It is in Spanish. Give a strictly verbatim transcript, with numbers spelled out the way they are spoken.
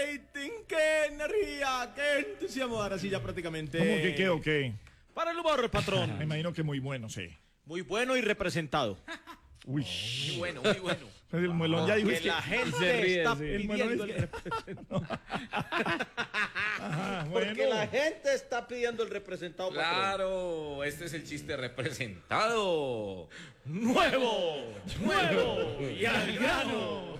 rating, qué energía, qué entusiasmo. Ahora sí ya prácticamente. ¿Cómo que qué o qué? Para el humor, patrón. Me imagino que muy bueno, sí. Muy bueno y representado. Uy. Muy bueno, muy bueno. El melón ya dijo Que es que la gente se ríe, está sí. pidiendo El el representado. Ajá, Porque bueno. la gente está pidiendo el representado, patrón. Claro, este es el chiste representado. Nuevo, nuevo y al grano.